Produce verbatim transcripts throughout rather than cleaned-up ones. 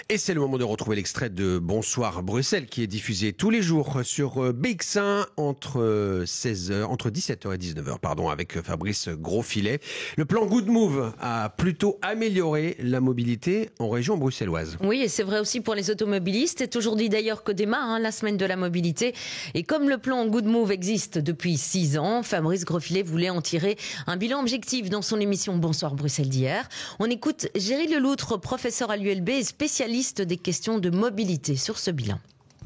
Et c'est le moment de retrouver l'extrait de Bonsoir Bruxelles qui est diffusé tous les jours sur B X un entre seize heures, entre dix-sept heures et dix-neuf heures, pardon, avec Fabrice Grosfilet. Le plan Good Move a plutôt amélioré la mobilité en région bruxelloise. Oui, et c'est vrai aussi pour les automobilistes. C'est aujourd'hui d'ailleurs que démarre hein, la semaine de la mobilité. Et comme le plan Good Move existe depuis six ans, Fabrice Grosfilet voulait en tirer un bilan objectif dans son émission Bonsoir Bruxelles d'hier. On écoute Géry Leloutre, professeur à l'U L B et spécialiste des questions de mobilité sur ce bilan.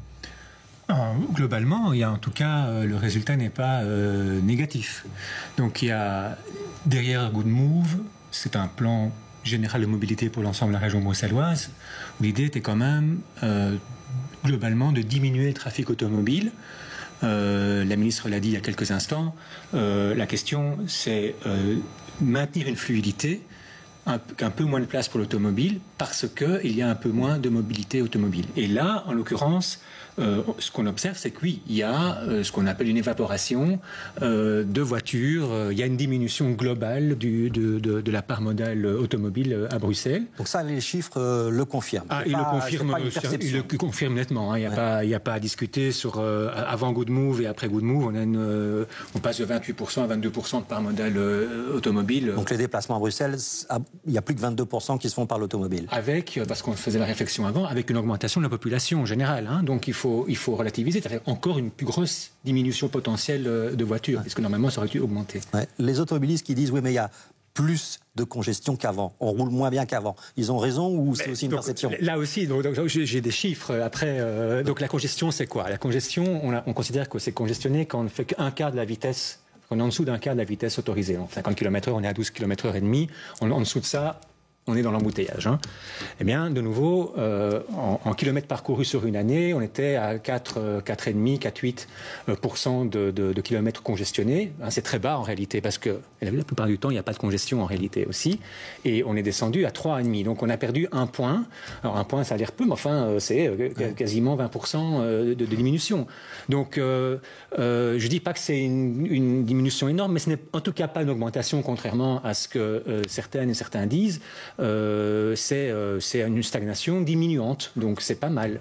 Alors, globalement, il y a en tout cas, euh, le résultat n'est pas euh, négatif. Donc il y a derrière Good Move, c'est un plan général de mobilité pour l'ensemble de la région bruxelloise. L'idée était quand même euh, globalement de diminuer le trafic automobile. Euh, la ministre l'a dit il y a quelques instants. Euh, la question, c'est euh, maintenir une fluidité. Un, un peu moins de place pour l'automobile parce qu'il y a un peu moins de mobilité automobile. Et là, en l'occurrence, euh, ce qu'on observe, c'est que oui, il y a euh, ce qu'on appelle une évaporation euh, de voitures. Euh, il y a une diminution globale du, de, de, de la part modale automobile à Bruxelles. Donc ça, les chiffres euh, le confirment. Ah, il, pas, le confirme, il le confirme nettement. Hein. Il n'y a, ouais. a pas à discuter sur euh, avant Good Move et après Good Move. On, a une, euh, on passe de vingt-huit pour cent à vingt-deux pour cent de part modale euh, automobile. Donc les déplacements à Bruxelles, il y a plus que vingt-deux pour cent qui se font par l'automobile. Avec, parce qu'on faisait la réflexion avant, avec une augmentation de la population en général. Hein. Donc il faut, il faut relativiser. Ça fait encore une plus grosse diminution potentielle de voitures, ouais. Puisque normalement ça aurait dû augmenter. Ouais. Les automobilistes qui disent oui, mais il y a plus de congestion qu'avant. On roule moins bien qu'avant. Ils ont raison ou c'est mais, aussi une donc, perception? Là aussi, donc, donc, j'ai des chiffres. Après, euh, donc la congestion, c'est quoi? La congestion, on, a, on considère que c'est congestionné quand on ne fait qu'un quart de la vitesse. On est en dessous d'un quart de la vitesse autorisée. En cinquante kilomètres heure, on est à douze kilomètres heure et demi. En, en dessous de ça, on est dans l'embouteillage. Hein. Eh bien, de nouveau, euh, en, en kilomètres parcourus sur une année, on était à quatre, quatre virgule cinq, quatre virgule huit pour cent de, de, de kilomètres congestionnés. Hein, c'est très bas en réalité, parce que la plupart du temps, il n'y a pas de congestion en réalité aussi. Et on est descendu à trois virgule cinq. Donc on a perdu un point. Alors un point, ça a l'air peu, mais enfin, c'est quasiment vingt pour cent de, de diminution. Donc, euh, euh, je ne dis pas que c'est une, une diminution énorme, mais ce n'est en tout cas pas une augmentation, contrairement à ce que euh, certaines et certains disent. Euh, c'est, euh, c'est une stagnation diminuante, donc c'est pas mal.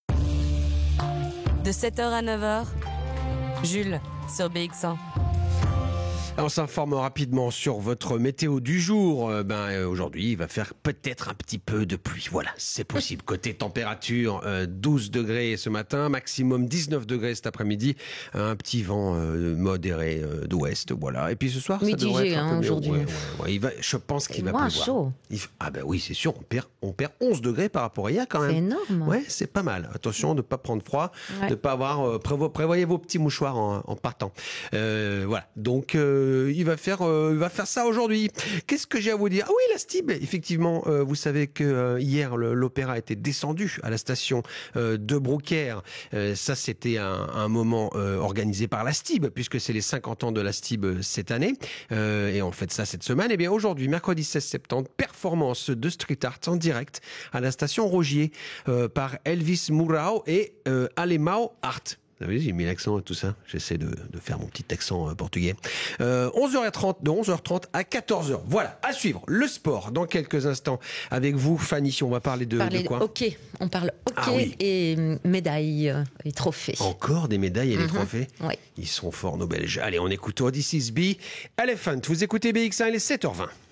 De sept heures à neuf heures, Jules sur B X un. On s'informe rapidement sur votre météo du jour. Euh, ben, euh, aujourd'hui, il va faire peut-être un petit peu de pluie. Voilà, c'est possible. Côté température, euh, douze degrés ce matin, maximum dix-neuf degrés cet après-midi. Un petit vent euh, modéré euh, d'ouest, voilà. Et puis ce soir, mitigé, ça devrait être un hein, peu aujourd'hui. Ouais, ouais, ouais. Il va, je pense qu'il va moins pleuvoir. Chaud. Il, ah ben oui, c'est sûr. On perd, on perd onze degrés par rapport à hier quand même. C'est énorme. Ouais, c'est pas mal. Attention de ne pas prendre froid, ouais. de pas avoir. Euh, prévo, prévoyez vos petits mouchoirs en, en partant. Euh, voilà. Donc. Euh, il va faire euh, il va faire ça aujourd'hui. Qu'est-ce que j'ai à vous dire? Ah oui, la Stib, effectivement, euh, vous savez que euh, hier le, l'opéra était descendu à la station euh, de Brouckère. Euh, ça c'était un, un moment euh, organisé par la Stib, puisque c'est les cinquante ans de la Stib euh, cette année, euh, et on fait ça cette semaine. Et bien aujourd'hui, mercredi seize septembre, performance de street art en direct à la station Rogier euh, par Elvis Mourao et euh, Alemão Art. Vous avez vu, j'ai mis l'accent et tout ça. J'essaie de, de faire mon petit accent euh, portugais. Euh, onze heures trente, de onze heures trente à quatorze heures. Voilà, à suivre. Le sport, dans quelques instants. Avec vous, Fanny, on va parler de, parler de quoi? hockey. On parle hockey ah, oui. et médailles et trophées. Encore des médailles et des mm-hmm. trophées? Oui. Ils sont forts, nos Belges. Allez, on écoute Odysseus B. Elephant. Vous écoutez B X un, il est sept heures vingt.